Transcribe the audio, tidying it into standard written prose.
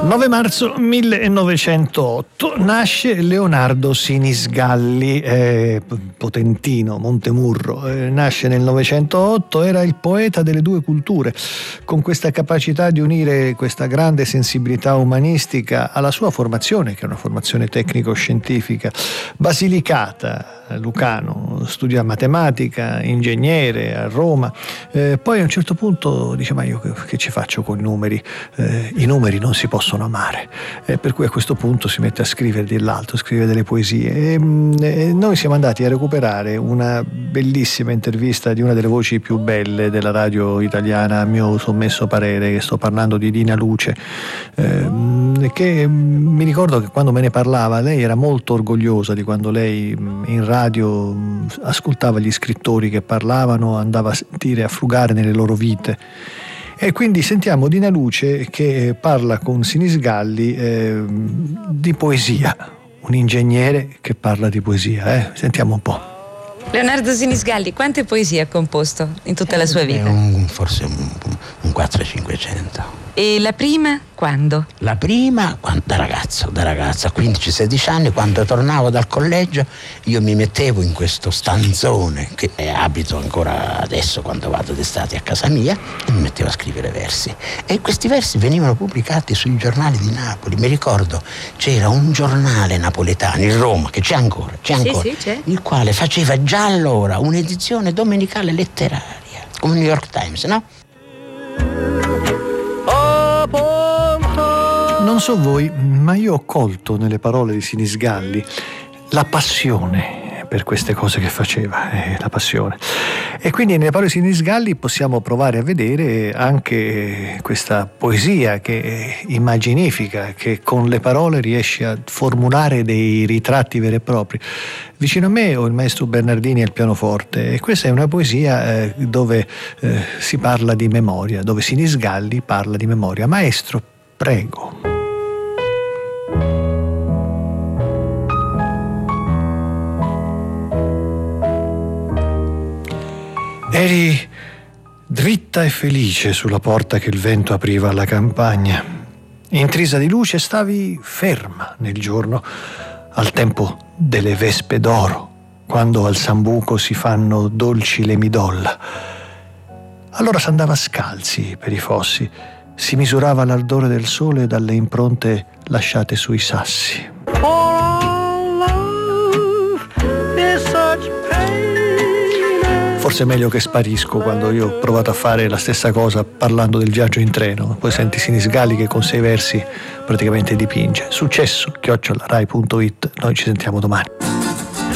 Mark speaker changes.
Speaker 1: 9 marzo 1908 nasce Leonardo Sinisgalli, potentino, Montemurro. Nasce nel 908, era il poeta delle due culture, con questa capacità di unire questa grande sensibilità umanistica alla sua formazione, che è una formazione tecnico-scientifica. Basilicata, lucano, studia matematica, ingegnere a Roma. Poi a un certo punto dice: ma io che ci faccio con i numeri? I numeri non si possono amare, per cui a questo punto si mette a scrivere dell'altro, scrive delle poesie. E noi siamo andati a recuperare una bellissima intervista di una delle voci più belle della radio italiana, a mio sommesso parere, che sto parlando di Dina Luce, che mi ricordo che quando me ne parlava lei era molto orgogliosa di quando lei in radio ascoltava gli scrittori che parlavano, andava a sentire, a frugare nelle loro vite. E quindi sentiamo Dina Luce che parla con Sinisgalli di poesia, un ingegnere che parla di poesia. Sentiamo un po'.
Speaker 2: Leonardo Sinisgalli, quante poesie ha composto in tutta la sua vita?
Speaker 3: Forse un 400-500.
Speaker 2: E la prima quando?
Speaker 3: La prima da ragazzo, a 15-16 anni, quando tornavo dal collegio, io mi mettevo in questo stanzone che abito ancora adesso quando vado d'estate a casa mia, e mi mettevo a scrivere versi. E questi versi venivano pubblicati sui giornali di Napoli. Mi ricordo c'era un giornale napoletano in Roma, che c'è ancora,
Speaker 2: Sì, c'è.
Speaker 3: Il quale faceva già allora un'edizione domenicale letteraria, come il New York Times, no?
Speaker 1: Non so voi, ma io ho colto nelle parole di Sinisgalli la passione per queste cose che faceva, la passione. E quindi nelle parole di Sinisgalli possiamo provare a vedere anche questa poesia che immaginifica, che con le parole riesce a formulare dei ritratti veri e propri. Vicino a me ho il maestro Bernardini al pianoforte, e questa è una poesia dove si parla di memoria, dove Sinisgalli parla di memoria. Maestro, prego. Eri dritta e felice sulla porta che il vento apriva alla campagna. Intrisa di luce stavi ferma nel giorno, al tempo delle vespe d'oro, quando al sambuco si fanno dolci le midolla. Allora s'andava scalzi per i fossi, si misurava l'ardore del sole dalle impronte lasciate sui sassi. Forse è meglio che sparisco quando io ho provato a fare la stessa cosa parlando del viaggio in treno. Poi senti Sinisgalli che con 6 versi praticamente dipinge. Successo @rai.it. Noi ci sentiamo domani.